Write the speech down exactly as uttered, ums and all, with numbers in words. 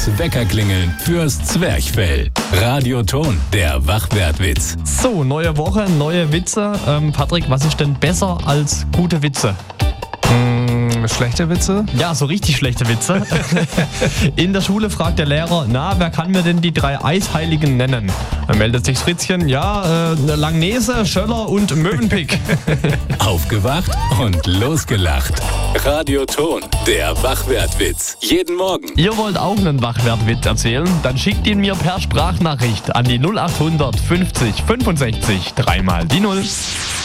Das Weckerklingeln fürs Zwerchfell. Radioton, der Wachwertwitz. So, neue Woche, neue Witze. Ähm, Patrick, was ist denn besser als gute Witze? Hm, schlechte Witze? Ja, so richtig schlechte Witze. In der Schule fragt der Lehrer, na, wer kann mir denn die drei Eisheiligen nennen? Dann meldet sich Fritzchen, ja, äh, Langnese, Schöller und Mövenpick. Aufgewacht und losgelacht. Radioton, der Wachwertwitz. Jeden Morgen. Ihr wollt auch einen Wachwertwitz erzählen? Dann schickt ihn mir per Sprachnachricht an die null acht hundert fünfzig fünfundsechzig dreimal die null.